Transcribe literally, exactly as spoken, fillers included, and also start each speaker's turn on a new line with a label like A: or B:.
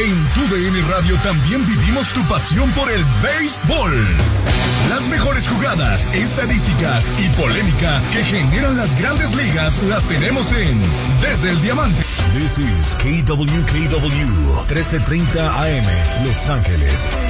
A: En tu D N Radio también vivimos tu pasión por el béisbol. Las mejores jugadas, estadísticas y polémica que generan las grandes ligas las tenemos en Desde el Diamante.
B: This is K W K W trece treinta A M, Los Ángeles.